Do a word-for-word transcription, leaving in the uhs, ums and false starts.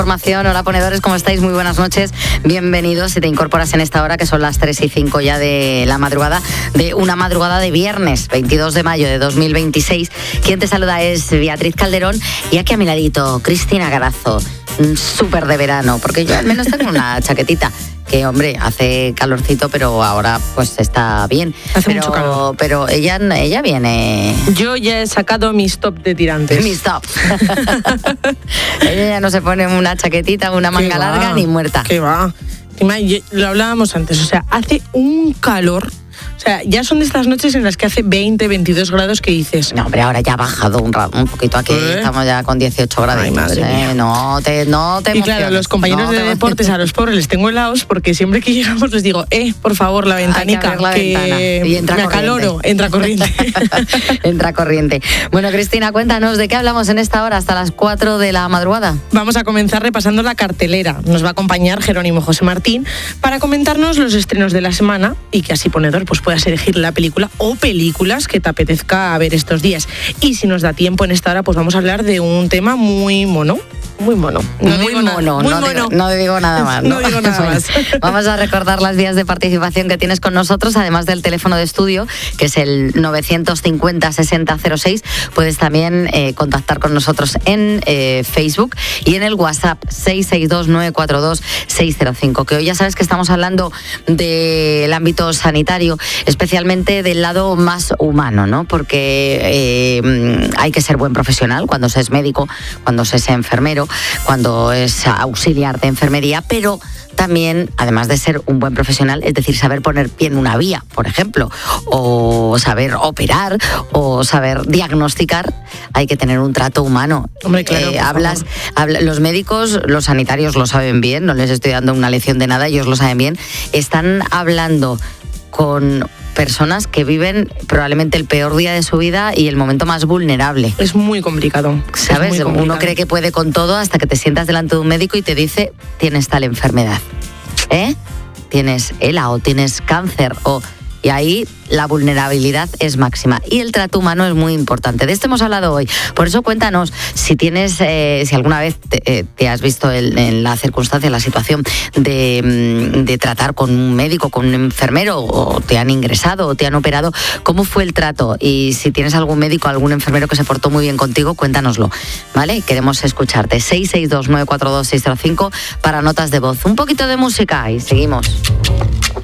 Información, hola ponedores, ¿cómo estáis? Muy buenas noches, bienvenidos si te incorporas en esta hora que son las tres y cinco ya de la madrugada, de una madrugada de viernes veintidós de mayo de dos mil veintiséis. Quien te saluda es Beatriz Calderón y aquí a mi ladito Cristina Garazo, súper de verano, porque yo al menos tengo una chaquetita. Que, hombre, hace calorcito, pero ahora pues está bien. Hace pero, mucho calor. Pero ella, ella viene... Yo ya he sacado mis top de tirantes. Mis top. Ella ya no se pone una chaquetita, una manga larga ni muerta. ¿Qué va? Lo hablábamos antes, o sea, hace un calor... O sea, ya son de estas noches en las que hace veinte, veintidós grados que dices... No, hombre, ahora ya ha bajado un, un poquito aquí, ¿Eh? Estamos ya con dieciocho grados. Ay, madre ¿eh? mía. No te, no te Y claro, los compañeros no de deportes a los pobres les tengo helados porque siempre que llegamos les digo, eh, por favor, la ventanica, la que ventana. Y entra me acaloro, entra corriente. Entra corriente. Bueno, Cristina, cuéntanos, ¿de qué hablamos en esta hora hasta las cuatro de la madrugada? Vamos a comenzar repasando la cartelera. Nos va a acompañar Jerónimo José Martín para comentarnos los estrenos de la semana y que así ponedor pues puedas elegir la película o películas que te apetezca ver estos días. Y si nos da tiempo en esta hora, pues vamos a hablar de un tema muy mono. Muy mono. No muy mono, nada, muy no, mono. Digo, no digo nada más. No, no digo nada más. Vamos a recordar las vías de participación que tienes con nosotros, además del teléfono de estudio, que es el novecientos cincuenta sesenta cero seis. Puedes también eh, contactar con nosotros en eh, Facebook y en el WhatsApp seis seis dos nueve cuatro dos seis cero cinco, que hoy ya sabes que estamos hablando del ámbito sanitario, especialmente del lado más humano, ¿no? Porque eh, hay que ser buen profesional cuando se es médico, cuando se es enfermero, cuando es auxiliar de enfermería, pero también, además de ser un buen profesional, es decir, saber poner pie en una vía, por ejemplo, o saber operar, o saber diagnosticar, hay que tener un trato humano. Hombre, claro, eh, hablas, habla, los médicos, los sanitarios lo saben bien, no les estoy dando una lección de nada, ellos lo saben bien, están hablando con personas que viven probablemente el peor día de su vida y el momento más vulnerable. Es muy complicado. ¿Sabes? Muy complicado. Uno cree que puede con todo hasta que te sientas delante de un médico y te dice, tienes tal enfermedad, ¿eh? Tienes ELA o tienes cáncer o... Y ahí la vulnerabilidad es máxima y el trato humano es muy importante. De esto hemos hablado hoy. Por eso cuéntanos si tienes, eh, si alguna vez te, eh, te has visto en, en la circunstancia, en la situación de, de tratar con un médico, con un enfermero, o te han ingresado o te han operado. ¿Cómo fue el trato? Y si tienes algún médico, algún enfermero que se portó muy bien contigo, cuéntanoslo, ¿vale? Queremos escucharte. seis seis dos nueve cuatro dos seis cero cinco para notas de voz. Un poquito de música y seguimos.